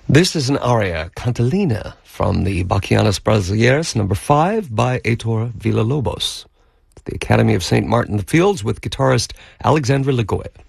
This is an aria, Cantilena, from the Bachianas Brasileiras, number 5, by Heitor Villa-Lobos. The Academy of St. Martin the Fields with guitarist Alexandre Lagoya.